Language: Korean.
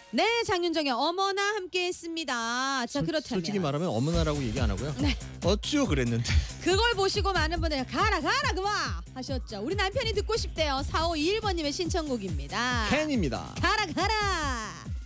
네, 장윤정의 어머나 함께했습니다. 자, 그렇다면 솔직히 말하면 어머나라고 얘기 안 하고요. 네. 어쭈 그랬는데. 그걸 보시고 많은 분들이 가라 그만 하셨죠. 우리 남편이 듣고 싶대요. 4521번님의 신청곡입니다. 캔입니다. 가라